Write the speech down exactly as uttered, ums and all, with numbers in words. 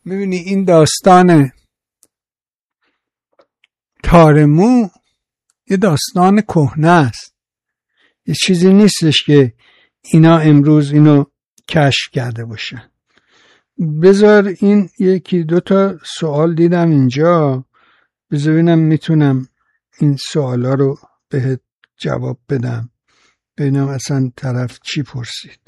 میبینی این داستان تارمو یه داستان کهنه است، یه چیزی نیستش که اینا امروز اینو کشف کرده باشن. بذار این یکی دوتا سوال دیدم اینجا، بذار ببینم میتونم این سوالا رو بهت جواب بدم، ببینم اصلا طرف چی پرسید.